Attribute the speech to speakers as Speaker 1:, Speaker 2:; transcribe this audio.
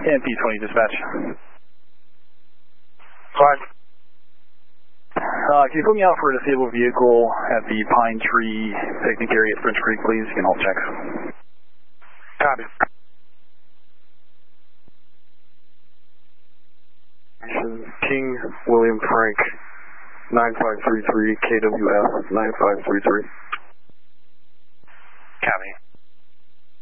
Speaker 1: MP20 dispatch.
Speaker 2: Fine.
Speaker 1: Can you put me out for a disabled vehicle at the Pine Tree picnic area at French Creek, please? You can all check.
Speaker 2: Copy. King William Frank, 9533, KWF 9533.
Speaker 3: Copy.